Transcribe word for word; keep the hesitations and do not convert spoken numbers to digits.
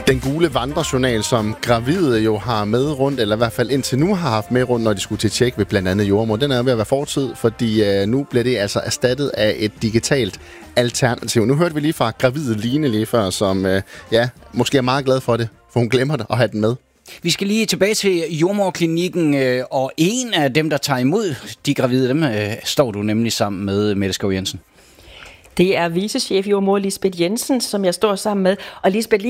Den gule vandrejournal, som gravide jo har med rundt, eller i hvert fald indtil nu har haft med rundt, når de skulle til tjek ved blandt andet jordmor, den er ved at være fortid, fordi øh, nu bliver det altså erstattet af et digitalt alternativ. Nu hørte vi lige fra gravide Line lige før, som øh, ja, måske er meget glad for det, for hun glemmer det at have den med. Vi skal lige tilbage til jordmorklinikken, øh, og en af dem, der tager imod de gravide, dem øh, står du nemlig sammen med, Mette Skov Jensen. Det er vicechef jordmor Lisbeth Jensen, som jeg står sammen med. Og Lisbeth,